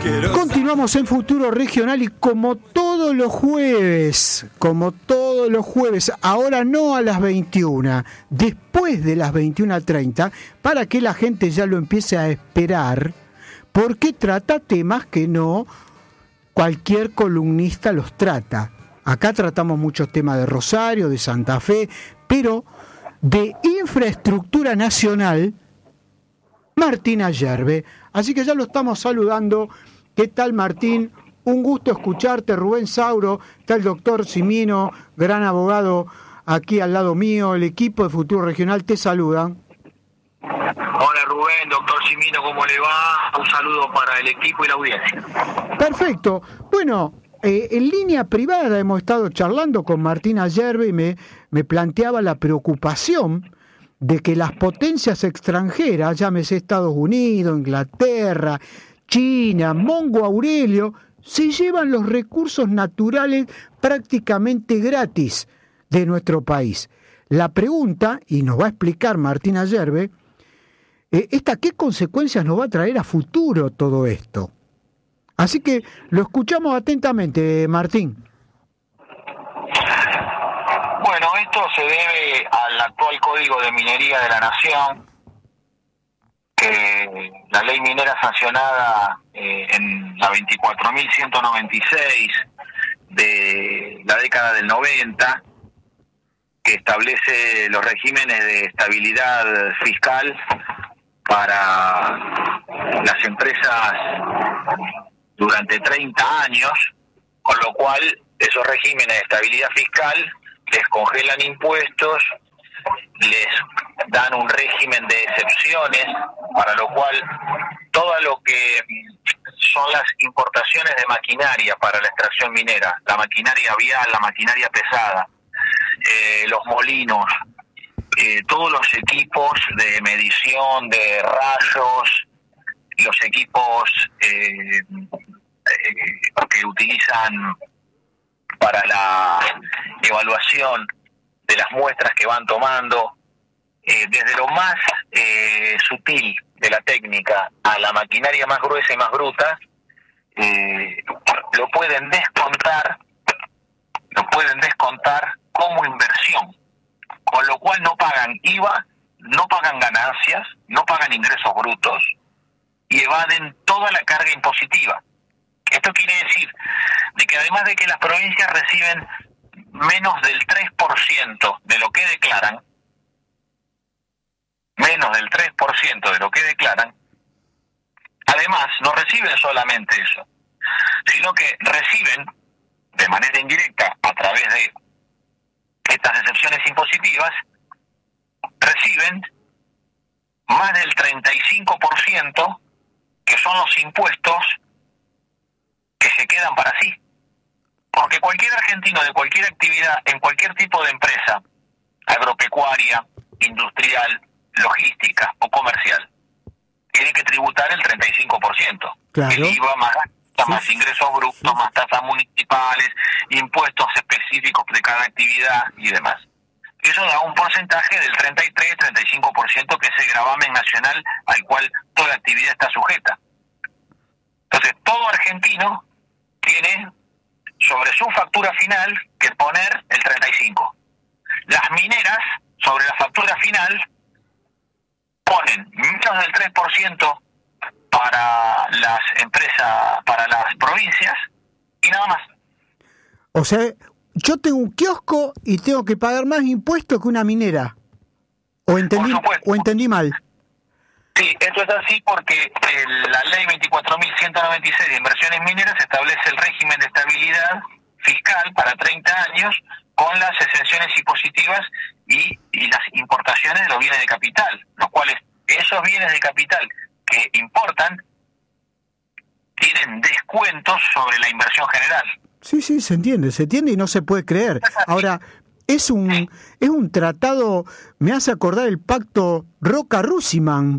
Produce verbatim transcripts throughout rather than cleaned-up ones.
Continuamos en Futuro Regional y como todos los jueves, como todos los jueves, ahora no a las veintiuna, después de las veintiuna treinta, para que la gente ya lo empiece a esperar, porque trata temas que no cualquier columnista los trata. Acá tratamos muchos temas de Rosario, de Santa Fe, pero de infraestructura nacional, Martín Ayerbe. Así que ya lo estamos saludando. ¿Qué tal, Martín? Un gusto escucharte. Rubén Sauro, está el doctor Cimino, gran abogado aquí al lado mío. El equipo de Futuro Regional te saluda. Hola Rubén, doctor Cimino, ¿cómo le va? Un saludo para el equipo y la audiencia. Perfecto. Bueno, eh, en línea privada hemos estado charlando con Martín Ayerbe y me, me planteaba la preocupación de que las potencias extranjeras, llámese Estados Unidos, Inglaterra, China, Mongo Aurelio, se llevan los recursos naturales prácticamente gratis de nuestro país. La pregunta, y nos va a explicar Martín Ayerbe, eh, esta, ¿qué consecuencias nos va a traer a futuro todo esto? Así que lo escuchamos atentamente, Martín. Bueno, esto se debe al actual Código de Minería de la Nación, que la ley minera sancionada eh, en la veinticuatro mil ciento noventa y seis de la década del noventa, que establece los regímenes de estabilidad fiscal para las empresas durante treinta años, con lo cual esos regímenes de estabilidad fiscal les congelan impuestos, les dan un régimen de excepciones, para lo cual todo lo que son las importaciones de maquinaria para la extracción minera, la maquinaria vial, la maquinaria pesada, eh, los molinos, eh, todos los equipos de medición de rayos, los equipos eh, eh, que utilizan para la evaluación de las muestras que van tomando, eh, desde lo más eh, sutil de la técnica a la maquinaria más gruesa y más bruta, eh, lo pueden descontar, lo pueden descontar como inversión, con lo cual no pagan I V A, no pagan ganancias, no pagan ingresos brutos y evaden toda la carga impositiva. Esto quiere decir de que además de que las provincias reciben menos del tres por ciento de lo que declaran, menos del tres por ciento de lo que declaran, además no reciben solamente eso, sino que reciben de manera indirecta a través de estas excepciones impositivas, reciben más del treinta y cinco por ciento que son los impuestos que se quedan para sí. Porque cualquier argentino de cualquier actividad, en cualquier tipo de empresa, agropecuaria, industrial, logística o comercial, tiene que tributar el treinta y cinco por ciento. Claro. El I V A más, Sí. más ingresos brutos, Sí. más tasas municipales, impuestos específicos de cada actividad y demás. Eso da un porcentaje del treinta y tres a treinta y cinco por ciento, que es el gravamen nacional al cual toda actividad está sujeta. Entonces, todo argentino tiene sobre su factura final que poner el treinta y cinco. Las mineras, sobre la factura final, ponen menos del tres por ciento para las empresas, para las provincias, y nada más. O sea, yo tengo un kiosco y tengo que pagar más impuestos que una minera. ¿O entendí, Por supuesto. o entendí mal? Sí, esto es así porque el, la ley veinticuatro mil ciento noventa y seis de inversiones mineras establece el régimen de estabilidad fiscal para treinta años con las exenciones impositivas y, y las importaciones de los bienes de capital, los cuales esos bienes de capital que importan tienen descuentos sobre la inversión general. Sí, sí, se entiende, se entiende y no se puede creer. Ahora, es un es un tratado, me hace acordar el pacto Roca-Rusiman.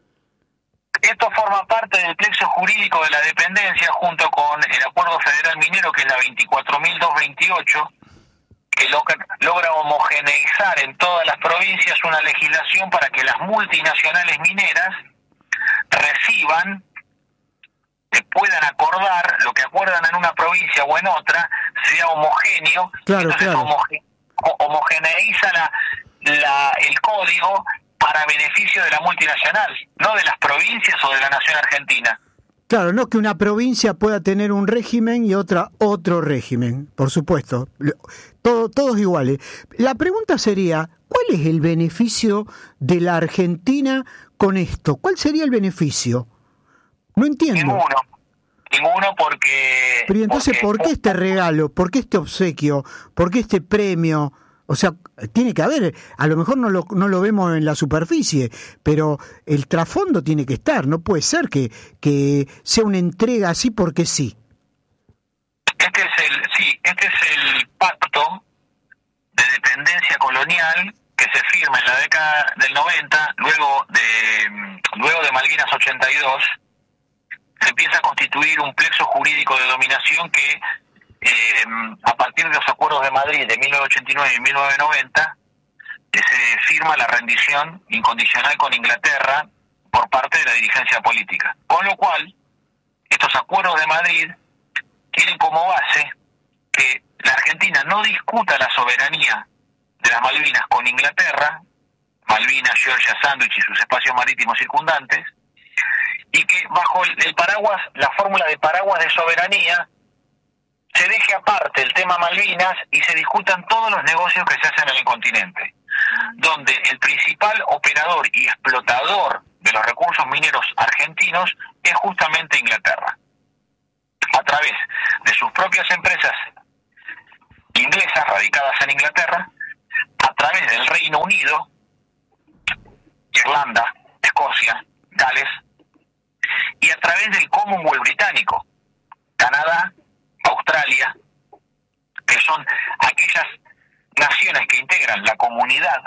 Esto forma parte del plexo jurídico de la dependencia junto con el Acuerdo Federal Minero, que es la veinticuatro mil doscientos veintiocho, que logra, logra homogeneizar en todas las provincias una legislación para que las multinacionales mineras reciban, que puedan acordar, lo que acuerdan en una provincia o en otra, sea homogéneo, claro, entonces claro. Homoge- homogeneiza la, la, el código para beneficio de la multinacional, no de las provincias o de la nación argentina. Claro, no que una provincia pueda tener un régimen y otra otro régimen, por supuesto, todo, todos iguales. La pregunta sería, ¿cuál es el beneficio de la Argentina con esto? ¿Cuál sería el beneficio? No entiendo. Ninguno, ninguno porque... Pero entonces, porque, ¿por qué este regalo? ¿Por qué este obsequio? ¿Por qué este premio? O sea, tiene que haber, a lo mejor no lo, no lo vemos en la superficie, pero el trasfondo tiene que estar, no puede ser que, que sea una entrega así porque sí. Este es el, sí, este es el pacto de dependencia colonial que se firma en la década del noventa, luego de, luego de Malvinas ochenta y dos, se empieza a constituir un plexo jurídico de dominación que Eh, a partir de los acuerdos de Madrid de mil novecientos ochenta y nueve y mil novecientos noventa, eh, se firma la rendición incondicional con Inglaterra por parte de la dirigencia política. Con lo cual, estos acuerdos de Madrid tienen como base que la Argentina no discuta la soberanía de las Malvinas con Inglaterra, Malvinas, Georgia, Sandwich y sus espacios marítimos circundantes, y que bajo el, el paraguas, la fórmula de paraguas de soberanía, se deje aparte el tema Malvinas y se discutan todos los negocios que se hacen en el continente, donde el principal operador y explotador de los recursos mineros argentinos es justamente Inglaterra, a través de sus propias empresas inglesas radicadas en Inglaterra, a través del Reino Unido, Irlanda, Escocia, Gales, y a través del Commonwealth británico, Canadá, Australia, que son aquellas naciones que integran la comunidad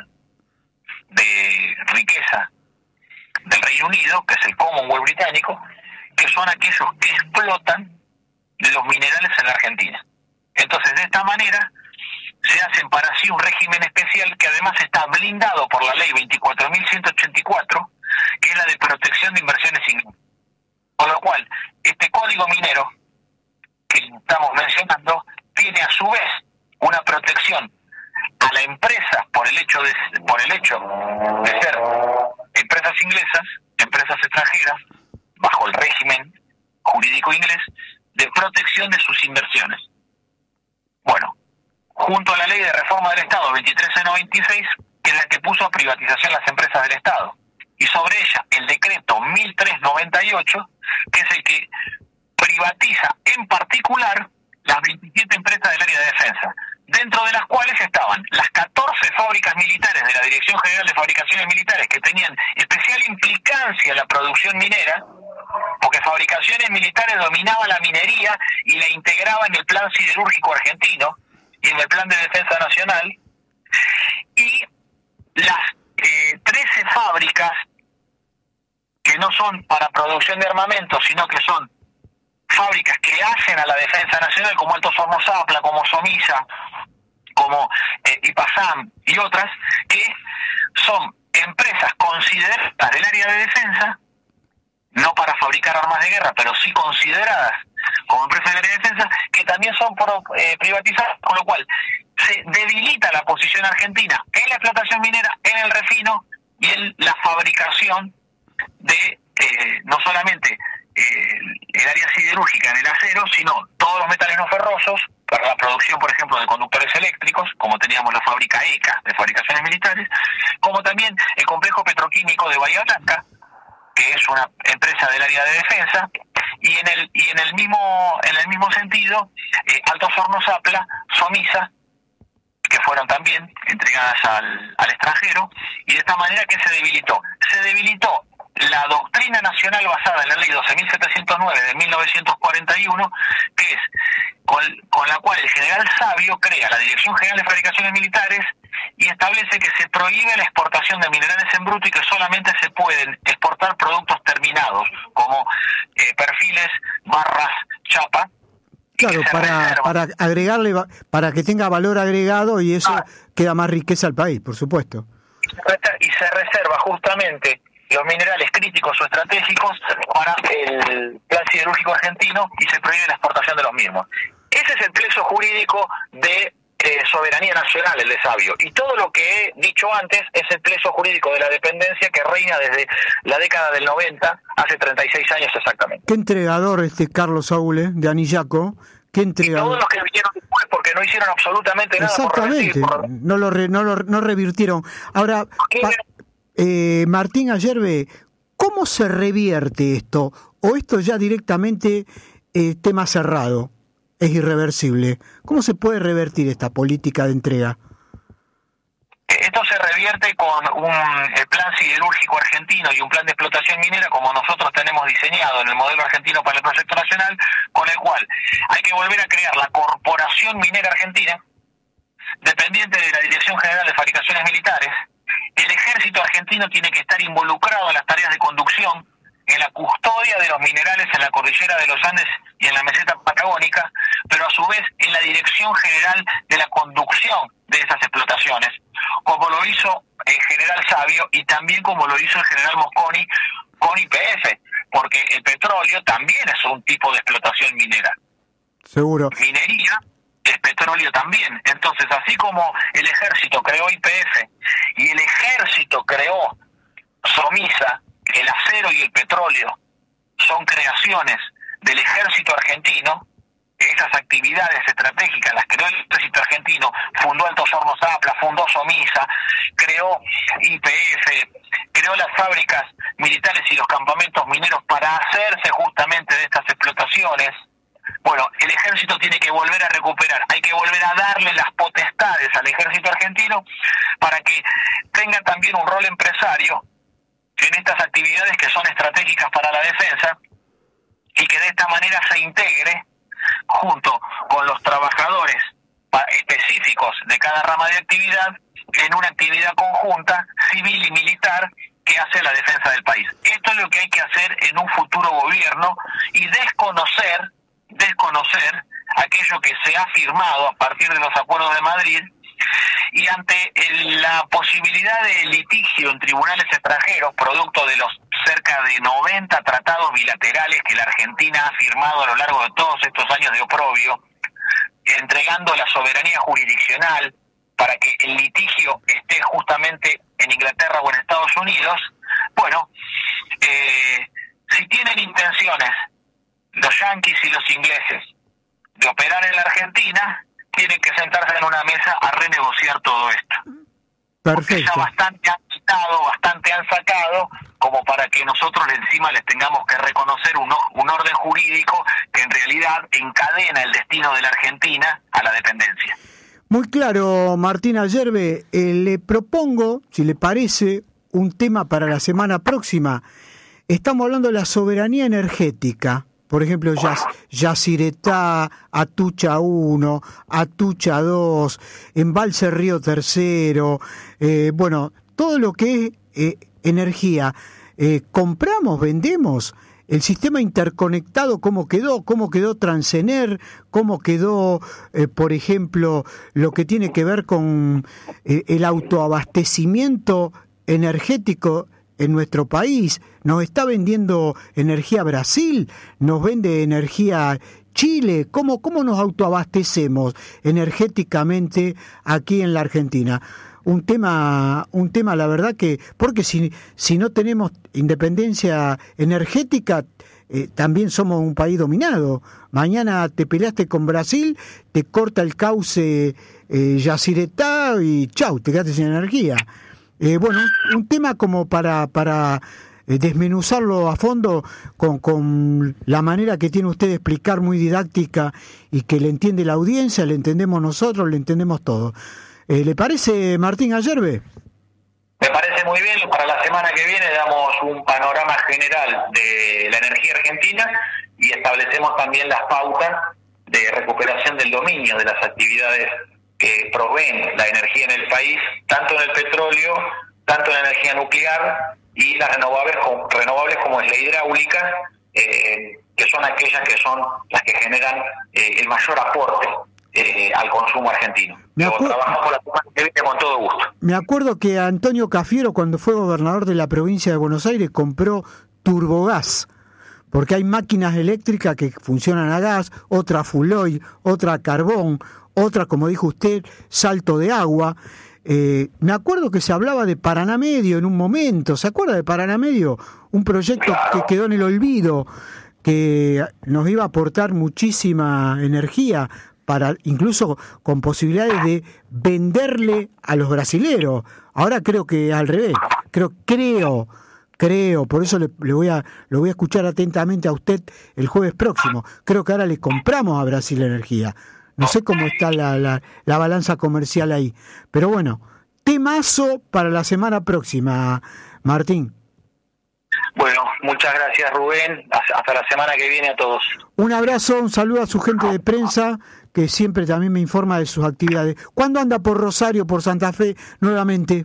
de riqueza del Reino Unido, que es el Commonwealth británico, que son aquellos que explotan los minerales en la Argentina. Entonces, de esta manera, se hacen para sí un régimen especial que además está blindado por la ley veinticuatro mil ciento ochenta y cuatro, que es la de protección de inversiones inglesas. Con lo cual, este código minero que estamos mencionando tiene a su vez una protección a la empresa por el hecho de por el hecho de ser empresas inglesas, empresas extranjeras, bajo el régimen jurídico inglés, de protección de sus inversiones. Bueno, junto a la ley de reforma del Estado veintitrés mil noventa y seis, que es la que puso a privatización las empresas del Estado, y sobre ella el decreto mil trescientos noventa y ocho, que es el que privatiza en particular las veintisiete empresas del área de defensa, dentro de las cuales estaban las catorce fábricas militares de la Dirección General de Fabricaciones Militares, que tenían especial implicancia en la producción minera, porque Fabricaciones Militares dominaba la minería y la integraba en el Plan Siderúrgico Argentino y en el Plan de Defensa Nacional, y las eh, trece fábricas que no son para producción de armamento, sino que son fábricas que hacen a la defensa nacional, como Altos Hornos Zapla, como Somisa, como eh, Ipasam y otras, que son empresas consideradas del área de defensa, no para fabricar armas de guerra, pero sí consideradas como empresas del área de defensa, que también son por, eh, privatizadas, con lo cual se debilita la posición argentina en la explotación minera, en el refino y en la fabricación de eh, no solamente eh, el área siderúrgica en el acero, sino todos los metales no ferrosos para la producción, por ejemplo, de conductores eléctricos, como teníamos la fábrica E C A de fabricaciones militares, como también el complejo petroquímico de Bahía Blanca, que es una empresa del área de defensa, y en el y en el mismo en el mismo sentido eh, Altos Hornos Zapla, Somisa, que fueron también entregadas al, al extranjero, y de esta manera que se debilitó se debilitó la doctrina nacional basada en la ley doce mil setecientos nueve de mil novecientos cuarenta y uno, que es con, con la cual el general Sabio crea la Dirección General de Fabricaciones Militares y establece que se prohíbe la exportación de minerales en bruto y que solamente se pueden exportar productos terminados, como eh, perfiles, barras, chapa. Claro, para, para agregarle, para que tenga valor agregado y eso ah. queda más riqueza al país, por supuesto. Y se reserva justamente los minerales críticos o estratégicos para el plan siderúrgico argentino y se prohíbe la exportación de los mismos. Ese es el plexo jurídico de eh, soberanía nacional, el de Sabio. Y todo lo que he dicho antes es el plexo jurídico de la dependencia que reina desde la década del noventa, hace treinta y seis años exactamente. Qué entregador este Carlos Saúl, de Anillaco. Qué entregador. Y todos los que vinieron después, porque no hicieron absolutamente nada. Exactamente, por revertir, por... no, lo re, no lo no revirtieron. Ahora, pa, eh, Martín Ayerbe, ¿cómo se revierte esto? ¿O esto ya directamente eh, tema cerrado? Es irreversible. ¿Cómo se puede revertir esta política de entrega? Esto se revierte con un eh, plan siderúrgico argentino y un plan de explotación minera como nosotros tenemos diseñado en el modelo argentino para el proyecto nacional, con el cual hay que volver a crear la Corporación Minera Argentina, dependiente de la Dirección General de Fabricaciones Militares. El ejército argentino tiene que estar involucrado en las tareas de conducción, en la custodia de los minerales en la cordillera de los Andes y en la meseta patagónica, pero a su vez en la dirección general de la conducción de esas explotaciones, como lo hizo el general Sabio y también como lo hizo el general Mosconi con Y P F, porque el petróleo también es un tipo de explotación minera. Seguro. Minería es petróleo también. Entonces, así como el ejército creó Y P F y el ejército creó SOMISA, el acero y el petróleo son creaciones del ejército argentino, esas actividades estratégicas las creó el ejército argentino, fundó Altos Hornos Apla, fundó SOMISA, creó Y P F, creó las fábricas militares y los campamentos mineros para hacerse justamente de estas explotaciones. Bueno, el ejército tiene que volver a recuperar, hay que volver a darle las potestades al ejército argentino para que tenga también un rol empresario en estas actividades que son estratégicas para la defensa y que de esta manera se integre junto con los trabajadores específicos de cada rama de actividad en una actividad conjunta, civil y militar, que hace la defensa del país. Esto es lo que hay que hacer en un futuro gobierno y desconocer, desconocer aquello que se ha firmado a partir de los acuerdos de Madrid. Y ante el, la posibilidad de litigio en tribunales extranjeros, producto de los cerca de noventa tratados bilaterales que la Argentina ha firmado a lo largo de todos estos años de oprobio, entregando la soberanía jurisdiccional para que el litigio esté justamente en Inglaterra o en Estados Unidos, bueno, eh, si tienen intenciones los yanquis y los ingleses de operar en la Argentina, tienen que sentarse en una mesa a renegociar todo esto. Perfecto. Porque ya bastante han quitado, bastante han sacado, como para que nosotros encima les tengamos que reconocer un, un orden jurídico que en realidad encadena el destino de la Argentina a la dependencia. Muy claro, Martín Ayerbe. Eh, le propongo, si le parece, un tema para la semana próxima. Estamos hablando de la soberanía energética. Por ejemplo, Yacyretá, Atucha uno, Atucha dos, Embalse Río Tercero, eh, bueno, todo lo que es eh, energía. Eh, compramos, vendemos, el sistema interconectado, cómo quedó, cómo quedó Transener, cómo quedó, eh, por ejemplo, lo que tiene que ver con eh, el autoabastecimiento energético en nuestro país. Nos está vendiendo energía Brasil, nos vende energía Chile. ¿Cómo, cómo nos autoabastecemos energéticamente aquí en la Argentina? Un tema, un tema, la verdad que, porque si, si no tenemos independencia energética, eh, también somos un país dominado. Mañana te peleaste con Brasil, te corta el cauce eh, Yacyretá y chau, te quedaste sin energía. Eh, bueno, un, un tema como para para eh, desmenuzarlo a fondo con, con la manera que tiene usted de explicar, muy didáctica, y que le entiende la audiencia, le entendemos nosotros, le entendemos todo. Eh, ¿Le parece, Martín Ayerbe? Me parece muy bien. Para la semana que viene damos un panorama general de la energía argentina y establecemos también las pautas de recuperación del dominio de las actividades que proveen la energía en el país, tanto en el petróleo, tanto en la energía nuclear y las renovables, renovables como es la hidráulica, eh, que son aquellas que son las que generan eh, el mayor aporte eh, al consumo argentino. Me Lo acu- trabajamos la semana que viene con todo gusto. Me acuerdo que Antonio Cafiero, cuando fue gobernador de la provincia de Buenos Aires, compró Turbogás, porque hay máquinas eléctricas que funcionan a gas, otra full oil, otra a carbón, otra, como dijo usted, salto de agua. Eh, me acuerdo que se hablaba de Paraná Medio en un momento. ¿Se acuerda de Paraná Medio? Un proyecto Claro. que quedó en el olvido, que nos iba a aportar muchísima energía, para incluso con posibilidades de venderle a los brasileros. Ahora creo que al revés. Creo, creo, creo, por eso le, le voy a, lo voy a escuchar atentamente a usted el jueves próximo. Creo que ahora le compramos a Brasil energía. No sé cómo está la, la, la balanza comercial ahí. Pero bueno, temazo para la semana próxima, Martín. Bueno, muchas gracias, Rubén. Hasta la semana que viene a todos. Un abrazo, un saludo a su gente de prensa, que siempre también me informa de sus actividades. ¿Cuándo anda por Rosario, por Santa Fe, nuevamente?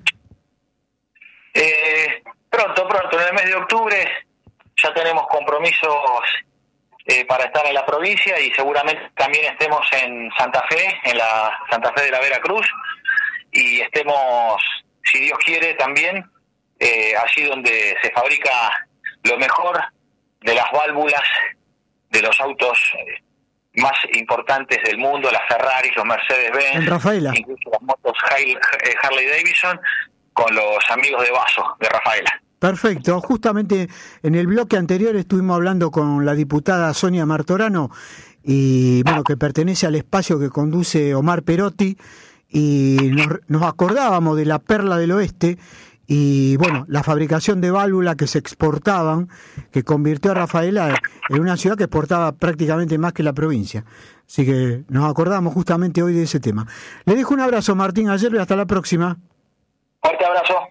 Eh, pronto, pronto, en el mes de octubre ya tenemos compromisos eh, para estar en la provincia y seguramente también estemos en Santa Fe, en la Santa Fe de la Veracruz, y estemos, si Dios quiere, también eh, allí donde se fabrica lo mejor de las válvulas de los autos eh, más importantes del mundo, las Ferrari, los Mercedes-Benz, En Rafaela. incluso las motos Harley-Davidson, con los amigos de Vaso, de Rafaela. Perfecto. Justamente en el bloque anterior estuvimos hablando con la diputada Sonia Martorano, y bueno, que pertenece al espacio que conduce Omar Perotti, y nos, nos acordábamos de la Perla del Oeste, y bueno, la fabricación de válvulas que se exportaban, que convirtió a Rafaela en una ciudad que exportaba prácticamente más que la provincia. Así que nos acordamos justamente hoy de ese tema. Le dejo un abrazo, Martín Ayerbe, hasta la próxima. Fuerte abrazo.